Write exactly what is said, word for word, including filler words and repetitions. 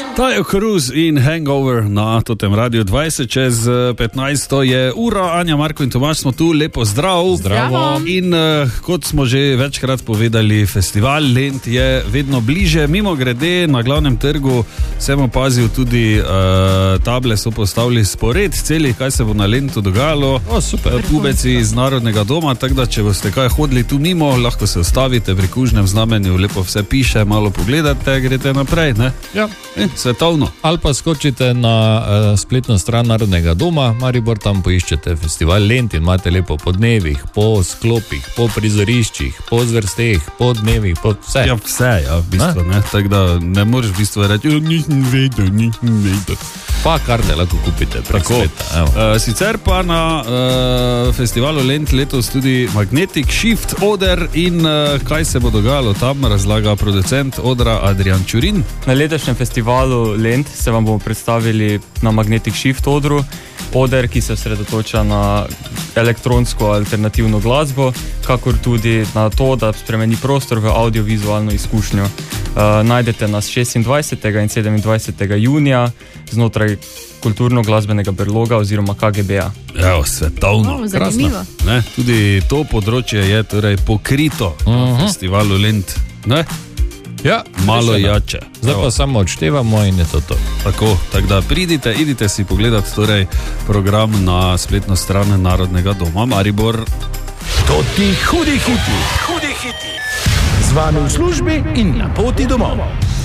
Tajo Cruz in Hangover na totem Radio dvajset, čez petnajst je ura. Anja, Marko in Tomaž smo tu, lepo zdrav. Zdravo. In uh, kot smo že večkrat povedali, festival Lent je vedno bliže. Mimo grede, na glavnem trgu sem opazil tudi uh, table so postavili spored celih, kaj se bo na Lentu dogajalo. O, super. Pubeci iz Narodnega doma, tako da če boste kaj hodili tu mimo, lahko se ustavite pri Kužnem znamenju, lepo vse piše, malo pogledate, greste naprej, ne? Ja. E, svetovno. Ali pa skočite na uh, spletno stran Narodnega doma, Maribor, tam poiščete festival Lent in imate lepo po dnevih, po sklopih, po prizoriščih, po zvrsteh, po dnevih, po vse. Ja, vse, ja, v bistvu, ne? Tako da ne moreš v bistvu reči, nisem vedel, nisem vedel. Pa karte lahko kupite prek spleta. Uh, sicer pa na uh, festivalu Lent letos tudi Magnetic Shift oder in uh, kaj se bo dogajalo tam, razlaga producent odra Adrian Čurin. Na letošnjem festivalu Lent se vam bomo predstavili na Magnetic Shift odru, oder, ki se osredotoča na elektronsko alternativno glasbo, kakor tudi na to, da spremeni prostor v audiovizualno izkušnjo. Uh, najdete nas šestindvajsetega in sedemindvajsetega junija znotraj kulturno-glasbenega brloga oziroma K G B-a. Evo, svetovno. O, zanimivo. Ne, tudi to področje je torej pokrito uh -huh. na festivalu Lent. Ne? Ja, malo rešeno. jače. Zdaj pa samo odštevamo in je to to. Tako, tako da pridite, idite si pogledati torej program na spletno stran Narodnega doma Maribor. To ti hudi hiti, hudi hiti. Z vami v službi in na poti domov.